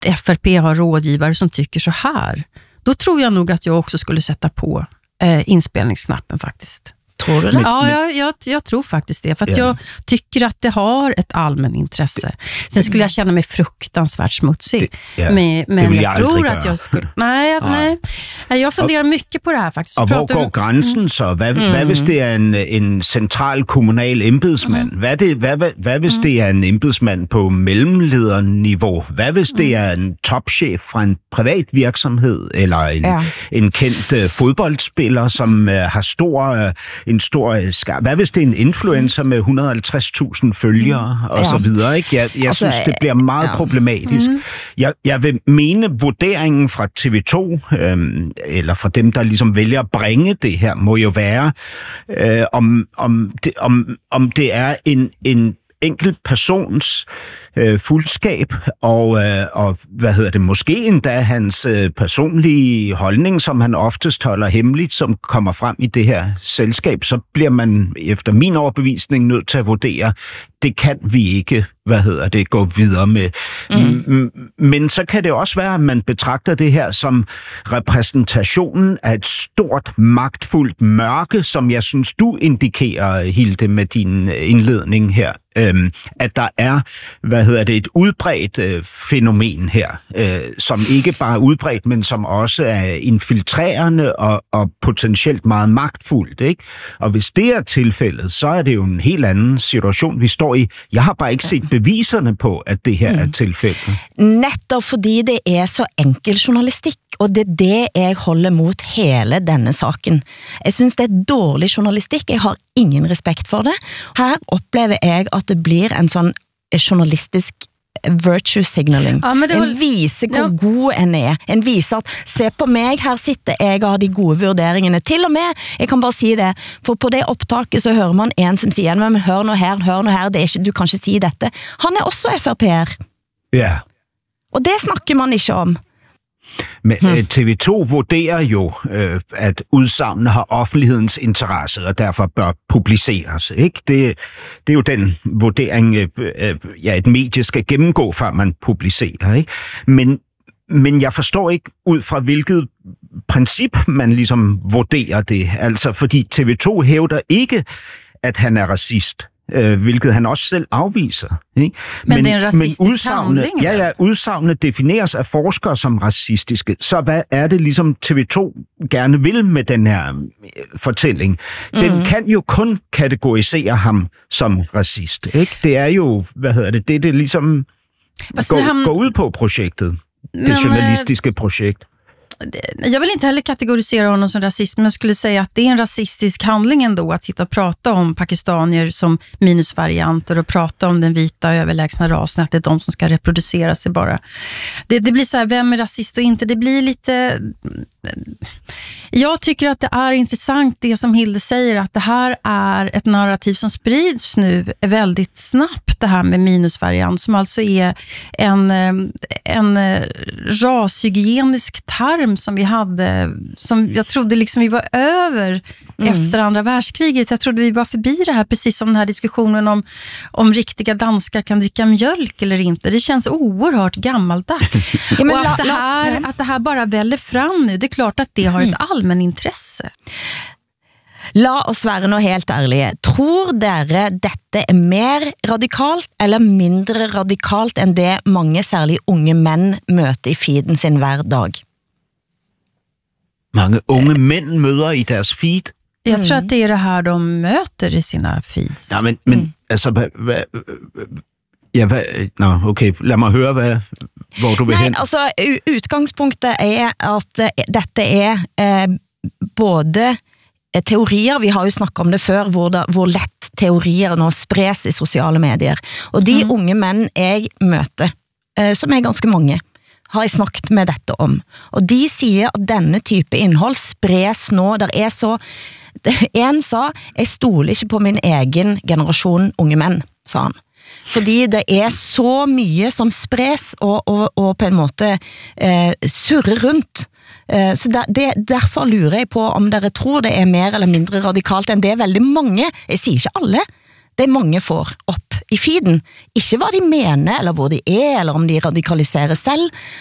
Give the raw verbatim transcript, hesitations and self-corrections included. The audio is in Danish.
F R P har rådgivare som tycker så här, då tror jag nog att jag också skulle sätta på eh, inspelningsknappen faktiskt. Tror du det? Ja, jag, jag, jag tror faktiskt det. För att Ja. jag tycker att det har ett allmän intresse. Sen skulle jag känna mig fruktansvärt smutsig. Det, ja. Men, men vill jag, jag tror aldrig att göra. jag skulle... Nej, nej. nej. Jag funderar mycket på det här faktiskt. Og hvor Pratar går vi- grænsen så? Hvad, mm. hvad hvis det er en, en central kommunal embedsmand? Mm. Hvad, det, hvad, hvad, hvad hvis mm. det er en embedsmand på mellemlederniveau? Hvad hvis mm. det er en topchef fra en privat virksomhed? Eller en, Ja. en kendt uh, fodboldspiller, som uh, har stor, uh, en stor uh, skar? Hvad hvis det er en influencer med et hundrede og halvtreds tusind følgere? Mm. Og Ja. så videre, ikke? Jeg, jeg Altså, synes, det bliver meget ja. problematisk. Mm. Jeg, jeg vil mene, vurderingen fra T V to, øhm, eller fra dem, der ligesom vælger at bringe det her, må jo være, øh, om, om, det, om, om det er en, en enkelt persons øh, fuldskab, og, øh, og hvad hedder det, måske endda hans øh, personlige holdning, som han oftest holder hemmeligt, som kommer frem i det her selskab, så bliver man efter min overbevisning nødt til at vurdere, det kan vi ikke, hvad hedder det, gå videre med. Mm. Men så kan det også være, at man betragter det her som repræsentationen af et stort, magtfuldt mørke, som jeg synes, du indikerer, Hilde, med din indledning her. Øhm, at der er, hvad hedder det, et udbredt øh, fænomen her, øh, som ikke bare er udbredt, men som også er infiltrerende og, og potentielt meget magtfuldt, ikke? Og hvis det er tilfældet, så er det jo en helt anden situation, vi står i. Jeg har bare ikke set beviserne på, at det her mm. er tilfældet. Nettopp fordi det er så enkel journalistik, og det er det jeg holder mot hele denne saken. Jeg synes det er dårlig journalistik, jeg har ingen respekt for det. Her oplever jeg at det blir en sånn journalistisk virtue signaling. Ja, men det en var- viser hvor Ja. god en er. En viser at, se på meg, her sitter jeg og har de gode vurderingene. Til og med, jeg kan bare si det, for på det opptaket så hører man en som sier, men hør nå her, hør nå her, det er ikke, du kan ikke si dette. Han er også F R P-er. Ja. Og det snakker man ikke om. Men hmm. T V to vurderer jo, øh, at udsagnene har offentlighedens interesse, og derfor bør publiceres. Ikke? Det, det er jo den vurdering, øh, øh, ja, et medie skal gennemgå, før man publicerer. Ikke? Men, men jeg forstår ikke, ud fra hvilket princip man ligesom vurderer det. Altså, fordi T V to hævder ikke, at han er racist. Øh, hvilket han også selv afviser. Ikke? Men det er en racistisk udsagnene- handling, Ja, ja, udsagnene defineres af forskere som racistiske. Så hvad er det ligesom T V to gerne vil med den her øh, fortælling? Den mm. kan jo kun kategorisere ham som racist. Ikke? Det er jo, hvad hedder det, det er det ligesom Fast nu går, ham- går ud på projektet. Det Men, journalistiske projekt. Jag vill inte heller kategorisera honom som rasist, men jag skulle säga att det är en rasistisk handling ändå att sitta och prata om pakistanier som minusvarianter och prata om den vita överlägsna rasen, att det är de som ska reproducera sig bara. Det, det blir så här, vem är rasist och inte? Det blir lite... Jag tycker att det är intressant det som Hilde säger, att det här är ett narrativ som sprids nu väldigt snabbt, det här med minusvariant, som alltså är en, en rashygienisk term som vi hade, som jag trodde liksom vi var över mm. efter andra världskriget. Jag trodde vi var förbi det här, precis som den här diskussionen om, om riktiga danskar kan dricka mjölk eller inte. Det känns oerhört gammaldags. Ja, men och att, la, det här, la, att det här bara väller fram nu, det är klart att det har ett allmänintresse. La oss være nå helt ærlige. Tror dere dette er mer radikalt eller mindre radikalt enn det mange særlig unge menn møter i feeden sin hver dag? Mange unge mænd møder i deres feed. Jag Mm. tror att det är det här de möter i sina feeds. Ja, men, men Mm. altså, hvad, hvad, ja, hvad, nå, okay, lad mig høre, hvad, hvor du vil Nei, hen. altså u- utgangspunktet er at eh, dette er eh, både eh, teorier, vi har jo snakket om det før, hvor, det, hvor lett teorier nå spres i sociale medier. Og de mm. unge menn jeg møter, eh, som er ganske mange, har jeg snakket med dette om. Og de sier at denne type innhold spres nå, der er så... En sa, jeg stoler ikke på min egen generasjon unge menn, sa han. Fordi det er så mye som spres og, og, og på en måte eh, surrer rundt. Eh, så der, det, derfor lurer jeg på om dere tror det er mer eller mindre radikalt enn det veldig mange, jeg sier ikke alle, det mange får opp i feeden. Ikke hva de mener, eller hvor de er, eller om de radikaliserer selv,